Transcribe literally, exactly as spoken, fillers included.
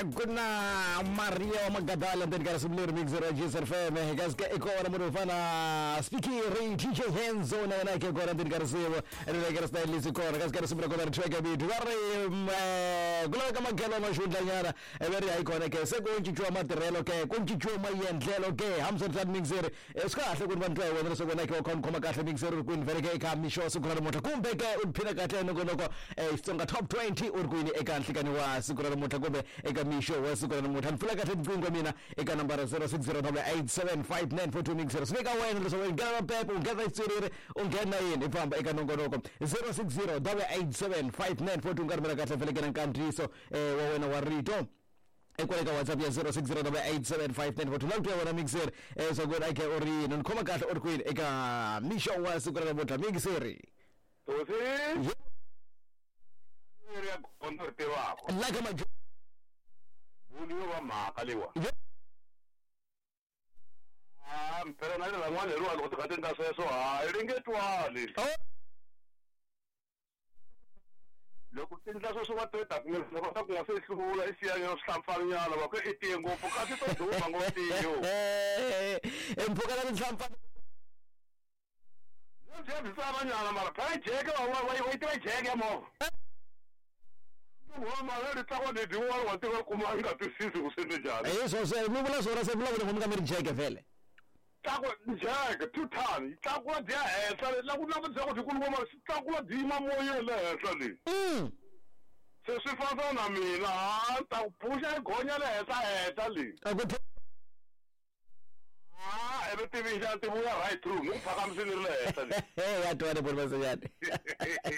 kuna Maria Magadala ndani ya Sublir Mix Radio F M katika ikora mrufana speaker D J Henzo na yake kwa ndani ya Sebo ndio kwa style zikora katika Subira kwa track beat wari gula kama gala mashunda nyara eberi icon ke seko nchichwa material ke kunchichwa mayendlelo ke Hamza Tad Mixer eskahle kun bantwa wona soko nake kwa koma kahle mixer kun vereke ka misho sukura mota kumbe ke uphina kahle noko isonga top twenty urkuini ekanhlikani wa sukura mota kumbe eka misho wa sukura mota mfula kahle mkwingwa mina eka nambara zero six zero eight seven five nine four two mixer sika wena so ngana pepe ungena isirire ungena yini ifamba eka nongonoko zero six zero eight seven five nine four two ngarmela kahle velekena country so eh wena warito ekweleka WhatsApp ya zero six zero eight seven five nine four two lantu ya wana mixer eh so good ake ori nonkoma kahle orkwini eka misho wa sukura mota mixeri tosi ya kontorte wako like ma buli wa makaliwa ah mpera na la mwana ruwa ko tukatenda seso ah ilingetwali lokho tinhla so wateta kumele kwasa kungasehlula isiyake sihlamfanyana bakho etiye ngopho kasi toduma ngotiyo emphoka la nhlamfa nje bisabanyana mara phai jeke wa wayithi jeke mo Wama le takwa de diwa wate ko kumanga tisisi usende njani eh so se mubula sora se bula ngomka meri jeke vele takwa njeke two ton takwa dia hesa la kuna mtsa ko dikulu ngoma takwa dima moyo le hesa le mm se sifaza na mina ta pusha gonya le hesa hesa le akuthe ah ebe tivi ja tibuya right through no phakamsini le hesa le eh ya twana por masanyane